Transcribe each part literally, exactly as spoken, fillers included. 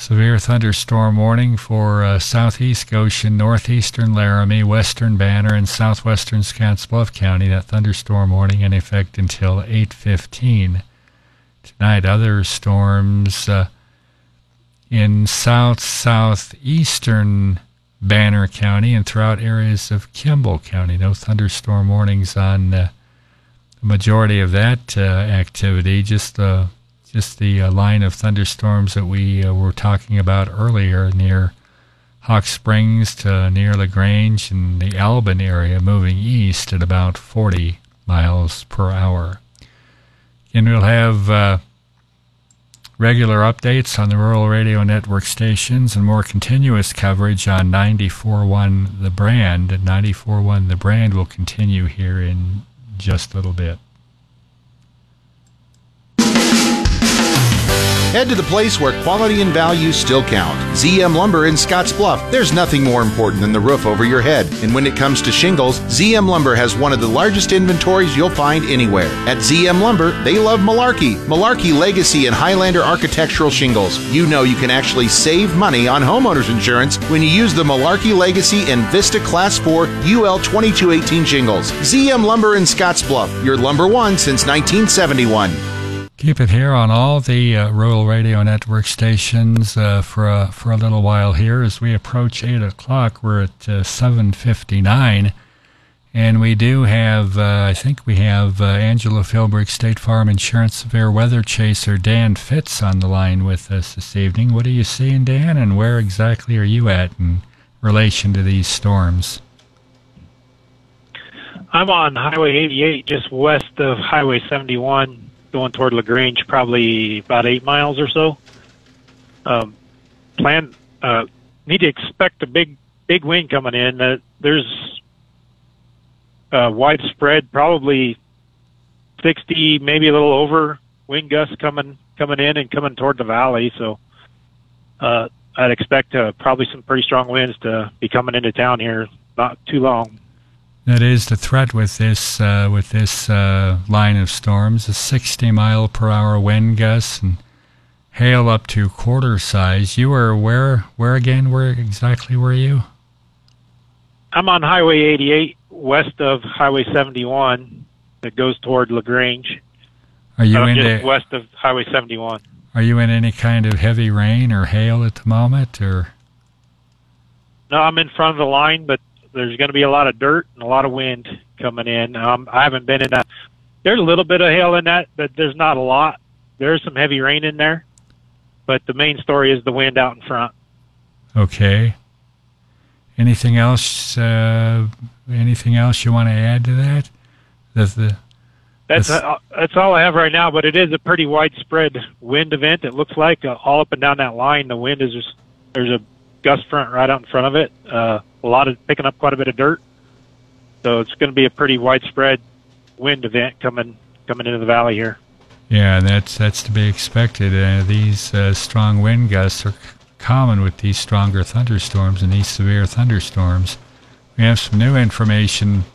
Severe thunderstorm warning for uh, southeast Goshen, northeastern Laramie, western Banner, and southwestern Scottsbluff County. That thunderstorm warning in effect until eight fifteen. Tonight, other storms uh, in south-southeastern Banner County and throughout areas of Kimball County. No thunderstorm warnings on uh, the majority of that uh, activity, just the uh, Just the uh, line of thunderstorms that we uh, were talking about earlier near Hawk Springs to near LaGrange and the Albin area, moving east at about forty miles per hour. And we'll have uh, regular updates on the Rural Radio Network stations and more continuous coverage on ninety-four point one The Brand. And ninety-four point one The Brand will continue here in just a little bit. Head to the place where quality and value still count. Z M Lumber in Scottsbluff. There's nothing more important than the roof over your head. And when it comes to shingles, Z M Lumber has one of the largest inventories you'll find anywhere. At Z M Lumber, they love Malarkey. Malarkey Legacy and Highlander architectural shingles. You know you can actually save money on homeowners insurance when you use the Malarkey Legacy and Vista Class four U L twenty-two eighteen shingles. Z M Lumber in Scottsbluff, your lumber one since nineteen seventy-one. Keep it here on all the uh, Rural Radio Network stations uh, for, a, for a little while here. As we approach eight o'clock, we're at uh, seven fifty-nine. And we do have, uh, I think we have uh, Angela Philbrick, State Farm Insurance Severe Weather Chaser, Dan Fitz on the line with us this evening. What are you seeing, Dan, and where exactly are you at in relation to these storms? I'm on Highway eighty-eight, just west of Highway seventy-one. Going toward LaGrange, probably about eight miles or so. Um, plan uh, need to expect a big, big wind coming in. Uh, there's uh, widespread, probably sixty, maybe a little over wind gusts coming coming in and coming toward the valley. So uh, I'd expect uh, probably some pretty strong winds to be coming into town here not too long. That is the threat with this uh, with this uh, line of storms: a sixty mile per hour wind gusts and hail up to quarter size. You were where? Where again? Where exactly were you? I'm on Highway eighty-eight, west of Highway seventy-one, that goes toward LaGrange. Are you uh, in just the, west of Highway seventy-one? Are you in any kind of heavy rain or hail at the moment, or? No, I'm in front of the line, but there's going to be a lot of dirt and a lot of wind coming in. Um, I haven't been in that. There's a little bit of hail in that, but there's not a lot. There's some heavy rain in there, but the main story is the wind out in front. Okay. Anything else? Uh, anything else you want to add to that? The, the, that's uh, that's all I have right now. But it is a pretty widespread wind event. It looks like uh, all up and down that line, the wind is just there's a gust front right out in front of it. Uh, a lot of picking up quite a bit of dirt. So it's going to be a pretty widespread wind event coming coming into the valley here. Yeah, that's that's to be expected. Uh, these uh, strong wind gusts are c- common with these stronger thunderstorms and these severe thunderstorms. We have some new information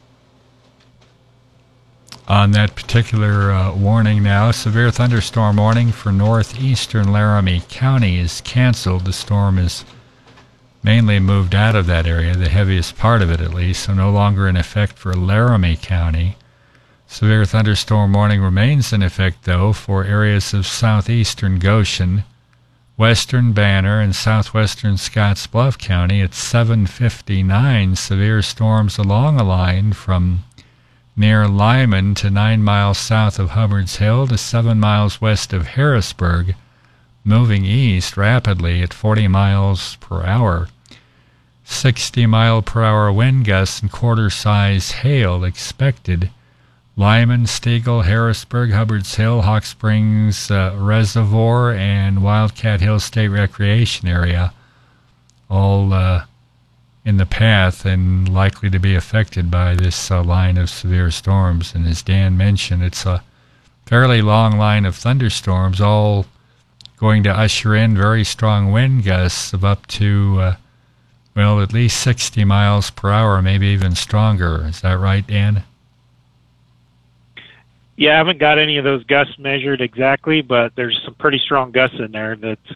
on that particular uh, warning now. Severe thunderstorm warning for northeastern Laramie County is canceled. The storm is mainly moved out of that area, the heaviest part of it at least, so no longer in effect for Laramie County. Severe thunderstorm warning remains in effect, though, for areas of southeastern Goshen, western Banner, and southwestern Scottsbluff County at seven fifty-nine. Severe storms along a line from near Lyman to nine miles south of Hubbard's Hill to seven miles west of Harrisburg, moving east rapidly at forty miles per hour. sixty mile per hour wind gusts and quarter-size hail expected. Lyman, Stegall, Harrisburg, Hubbard's Hill, Hawk Springs uh, Reservoir, and Wildcat Hill State Recreation Area, all uh, in the path and likely to be affected by this uh, line of severe storms. And as Dan mentioned, it's a fairly long line of thunderstorms, all going to usher in very strong wind gusts of up to, uh, well, at least sixty miles per hour, maybe even stronger. Is that right, Dan? Yeah, I haven't got any of those gusts measured exactly, but there's some pretty strong gusts in there that's